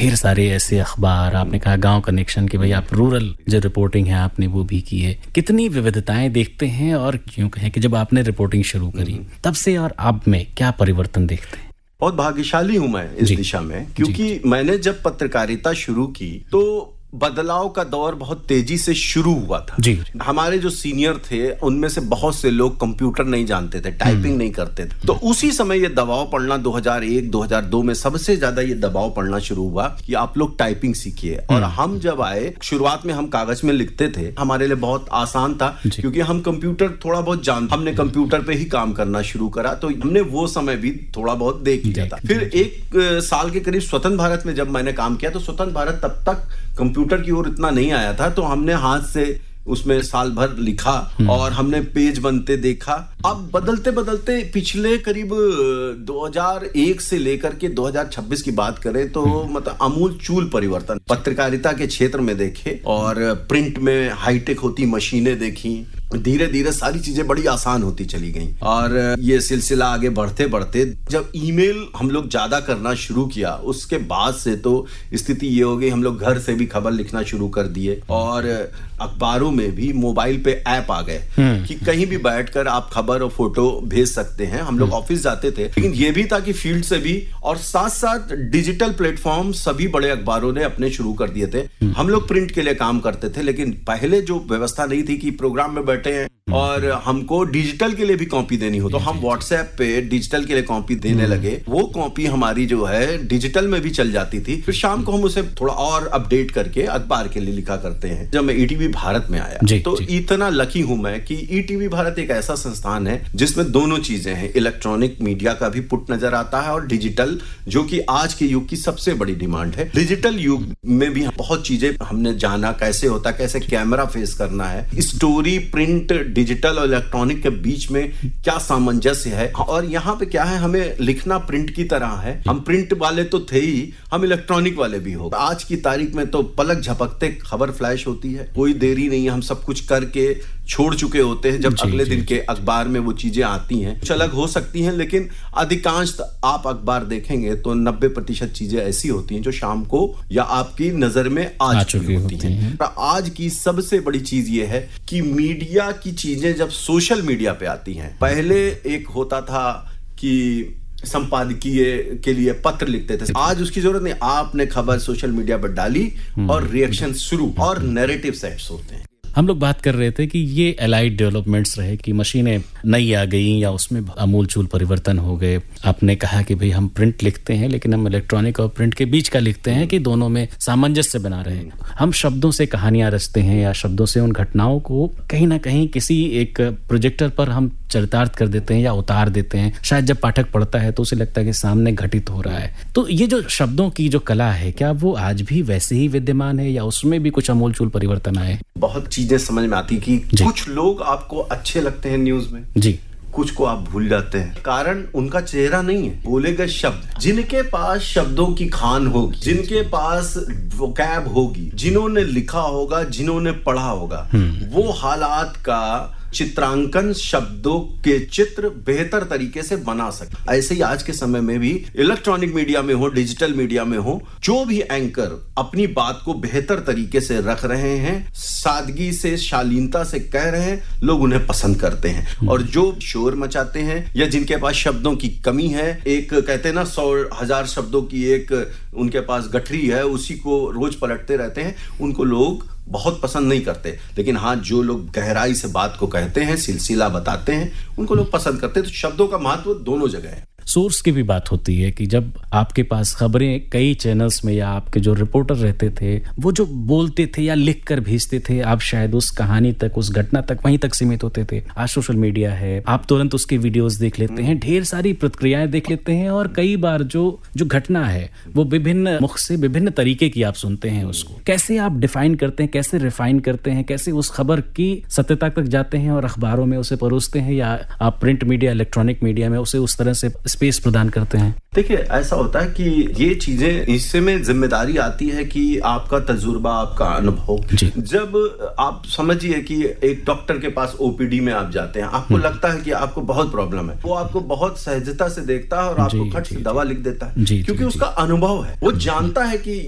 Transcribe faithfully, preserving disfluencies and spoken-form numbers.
ढेर सारे ऐसे अखबार, आपने कहा गांव कनेक्शन की भाई आप रूरल जो रिपोर्टिंग है आपने वो भी की है। कितनी विविधताएं देखते हैं और यूं कहें कि जब आपने रिपोर्टिंग शुरू करी तब से और अब में क्या परिवर्तन देखते हैं? बहुत भाग्यशाली हूं मैं इस दिशा में, क्योंकि मैंने जब पत्रकारिता शुरू की तो बदलाव का दौर बहुत तेजी से शुरू हुआ था। जी। हमारे जो सीनियर थे उनमें से बहुत से लोग कंप्यूटर नहीं जानते थे, टाइपिंग नहीं करते थे, तो उसी समय ये दबाव पड़ना दो हज़ार एक दो हज़ार दो में सबसे ज्यादा ये दबाव पड़ना शुरू हुआ कि आप लोग टाइपिंग सीखिए। और हम जब आए, शुरुआत में हम कागज में लिखते थे, हमारे लिए बहुत आसान था क्योंकि हम कंप्यूटर थोड़ा बहुत जानते, हमने कंप्यूटर पे ही काम करना शुरू करा, तो हमने वो समय भी थोड़ा बहुत देख लिया था। फिर एक साल के करीब स्वतंत्र भारत में जब मैंने काम किया तो स्वतंत्र भारत तब तक कंप्यूटर की ओर इतना नहीं आया था, तो हमने हाथ से उसमें साल भर लिखा और हमने पेज बनते देखा। अब बदलते बदलते पिछले करीब दो हज़ार एक से लेकर के दो हज़ार छब्बीस की बात करें तो मतलब अमूल चूल परिवर्तन पत्रकारिता के क्षेत्र में देखे, और प्रिंट में हाईटेक होती मशीनें देखी, धीरे धीरे सारी चीजें बड़ी आसान होती चली गई। और ये सिलसिला आगे बढ़ते बढ़ते जब ईमेल हम लोग ज्यादा करना शुरू किया उसके बाद से तो स्थिति ये हो गई, हम लोग घर से भी खबर लिखना शुरू कर दिए और अखबारों में भी मोबाइल पे ऐप आ गए कि कहीं भी बैठकर आप खबर और फोटो भेज सकते हैं। हम लोग ऑफिस जाते थे, लेकिन ये भी था कि फील्ड से भी, और साथ साथ डिजिटल प्लेटफॉर्म सभी बड़े अखबारों ने अपने शुरू कर दिए थे। हम लोग प्रिंट के लिए काम करते थे, लेकिन पहले जो व्यवस्था नहीं थी कि प्रोग्राम में बैठे हैं और हमको डिजिटल के लिए भी कॉपी देनी हो, तो हम व्हाट्सएप पे डिजिटल के लिए कॉपी देने लगे। वो कॉपी हमारी जो है डिजिटल में भी चल जाती थी। फिर शाम को हम उसे थोड़ा और अपडेट करके अखबार के लिए लिखा करते हैं। जब मैं ईटीवी भारत में आया जी, तो जी. इतना लकी हूं मैं कि ईटीवी भारत एक ऐसा संस्थान है जिसमें दोनों चीजें हैं, इलेक्ट्रॉनिक मीडिया का भी पुट नजर आता है और डिजिटल, जो कि आज के युग की सबसे बड़ी डिमांड है। डिजिटल युग में भी बहुत चीजें हमने जाना, कैसे होता, कैसे कैमरा फेस करना है, स्टोरी, प्रिंट, डिजिटल और इलेक्ट्रॉनिक के बीच में क्या सामंजस्य है। और यहाँ पे क्या है, हमें लिखना प्रिंट की तरह है, हम प्रिंट वाले तो थे ही, हम इलेक्ट्रॉनिक वाले भी हो। आज की तारीख में तो पलक झपकते खबर फ्लैश होती है, कोई देरी नहीं है, हम सब कुछ करके छोड़ चुके होते हैं जब अगले दिन के अखबार में वो चीजें आती हैं। कुछ अलग हो सकती हैं, लेकिन अधिकांश आप अखबार देखेंगे तो नब्बे प्रतिशत चीजें ऐसी होती हैं जो शाम को या आपकी नजर में आ, आ चुकी होती हैं। है। आज की सबसे बड़ी चीज ये है कि मीडिया की चीजें जब सोशल मीडिया पे आती हैं, पहले एक होता था कि संपादकीय के लिए पत्र लिखते थे, आज उसकी जरूरत नहीं, आपने खबर सोशल मीडिया पर डाली और रिएक्शन शुरू, और नैरेटिव सेट्स होते हैं। हम लोग बात कर रहे थे कि ये एलाइड डेवलपमेंट्स रहे कि मशीनें नई आ गई या उसमें अमूल चूल परिवर्तन हो गए। आपने कहा कि भाई हम प्रिंट लिखते हैं लेकिन हम इलेक्ट्रॉनिक और प्रिंट के बीच का लिखते हैं कि दोनों में सामंजस्य बना रहे। हम शब्दों से कहानियां रचते हैं या शब्दों से उन घटनाओं को कहीं ना कहीं किसी एक प्रोजेक्टर पर हम चरितार्थ कर देते हैं या उतार देते हैं। शायद जब पाठक पढ़ता है तो उसे लगता है कि सामने घटित हो रहा है। तो ये जो शब्दों की जो कला है, क्या वो आज भी वैसे ही विद्यमान है या उसमें भी कुछ अमूल चूल परिवर्तन आए? बहुत चीजें समझ में आती कि कुछ लोग आपको अच्छे लगते हैं न्यूज में जी, कुछ को आप भूल जाते हैं, कारण उनका चेहरा नहीं है, बोले गए शब्द। जिनके पास शब्दों की खान होगी, जिनके पास वोकैब होगी, जिन्होंने लिखा होगा, जिन्होंने पढ़ा होगा, वो हालात का चित्रांकन शब्दों के चित्र बेहतर तरीके से बना सकते। ऐसे ही आज के समय में भी इलेक्ट्रॉनिक मीडिया में हो, डिजिटल मीडिया में हो, जो भी एंकर अपनी बात को बेहतर तरीके से रख रहे हैं, सादगी से, शालीनता से कह रहे हैं, लोग उन्हें पसंद करते हैं। और जो शोर मचाते हैं या जिनके पास शब्दों की कमी है, एक कहते हैं ना सौ हजार शब्दों की एक उनके पास गठरी है, उसी को रोज पलटते रहते हैं, उनको लोग बहुत पसंद नहीं करते। लेकिन हाँ, जो लोग गहराई से बात को कहते हैं, सिलसिला बताते हैं, उनको लोग पसंद करते हैं। तो शब्दों का महत्व दोनों जगह है। सोर्स की भी बात होती है कि जब आपके पास खबरें कई चैनल्स में या आपके जो रिपोर्टर रहते थे वो जो बोलते थे या लिख कर भेजते थे, आप शायद उस कहानी तक, उस घटना तक वहीं तक सीमित होते थे। आज सोशल मीडिया है, आप तुरंत उसके वीडियोस देख लेते हैं, ढेर सारी प्रतिक्रियाएं देख लेते हैं और कई बार जो जो घटना है वो विभिन्न मुख से, विभिन्न तरीके की आप सुनते हैं उसको। कैसे आप डिफाइन करते हैं, कैसे रिफाइन करते हैं, कैसे उस खबर की सत्यता तक जाते हैं और अखबारों में उसे परोसते हैं, या आप प्रिंट मीडिया, इलेक्ट्रॉनिक मीडिया में उसे उस तरह से स्पेस प्रदान करते हैं? देखिए, ऐसा होता है कि ये चीजें, इससे में जिम्मेदारी आती है कि आपका तजुर्बा, आपका अनुभव। जब आप समझिए कि एक डॉक्टर के पास ओपीडी में आप जाते हैं, आपको लगता है कि आपको बहुत प्रॉब्लम है, वो आपको बहुत सहजता से देखता है और आपको खट से दवा लिख देता है, क्योंकि उसका अनुभव है, वो जानता है कि